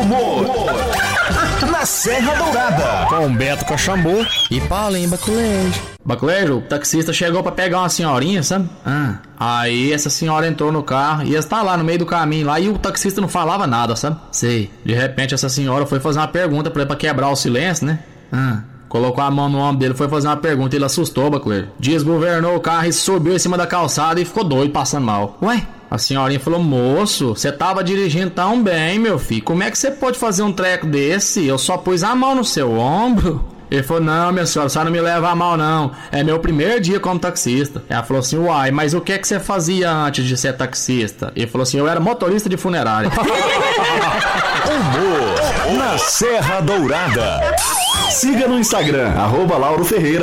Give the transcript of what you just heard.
humor na Serra Dourada. Com Beto Caxambu e Paulinho Baculejo. Baculejo, o taxista chegou pra pegar uma senhorinha, sabe? Aí essa senhora entrou no carro e está lá no meio do caminho lá e o taxista não falava nada, sabe? Sei. De repente essa senhora foi fazer uma pergunta pra ele pra quebrar o silêncio, né? Colocou a mão no ombro dele, foi fazer uma pergunta e ele assustou, Baculejo. Desgovernou o carro e subiu em cima da calçada e ficou doido, passando mal. Ué? A senhorinha falou: moço, você tava dirigindo tão bem, meu filho, como é que você pode fazer um treco desse? Eu só pus a mão no seu ombro. Ele falou: não, minha senhora, você não me leva a mal não, é meu primeiro dia como taxista. Ela falou assim: uai, mas o que é que você fazia antes de ser taxista? Ele falou assim: eu era motorista de funerária. Humor na Serra Dourada. Siga no Instagram, @Lauro Ferreira.